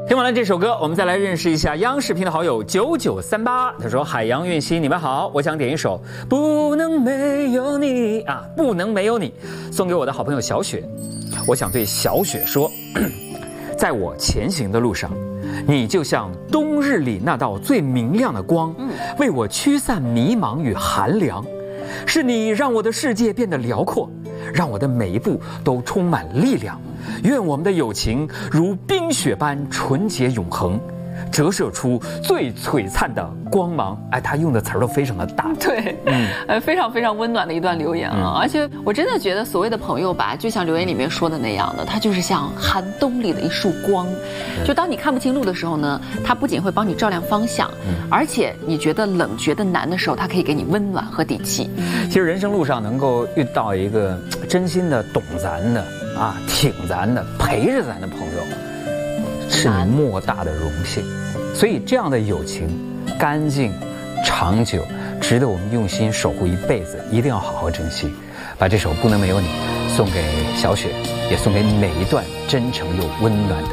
听完了这首歌，我们再来认识一下央视频的好友9938。他说：“海洋运熙，你们好，我想点一首《不能没有你》啊，不能没有你，送给我的好朋友小雪。我想对小雪说，在我前行的路上，你就像冬日里那道最明亮的光，为我驱散迷茫与寒凉。是你让我的世界变得辽阔，让我的每一步都充满力量。愿我们的友情如冰雪般纯洁永恒，折射出最璀璨的光芒。”哎，他用的词儿都非常的大， 对，非常非常温暖的一段留言啊！而且我真的觉得所谓的朋友吧，就像留言里面说的那样的，他就是像寒冬里的一束光。就当你看不清路的时候呢，他不仅会帮你照亮方向，而且你觉得冷、觉得难的时候，他可以给你温暖和底气。 其实人生路上能够遇到一个真心的懂咱的啊，挺咱的，陪着咱的朋友，是你莫大的荣幸。所以这样的友情，干净、长久，值得我们用心守护一辈子，一定要好好珍惜。把这首《不能没有你》送给小雪，也送给每一段真诚又温暖的